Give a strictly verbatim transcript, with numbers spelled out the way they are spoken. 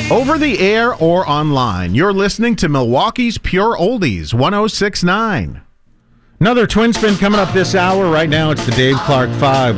Over the air or online, you're listening to Milwaukee's Pure Oldies, one oh six point nine. Another Twin Spin coming up this hour. Right now, it's the Dave Clark Five.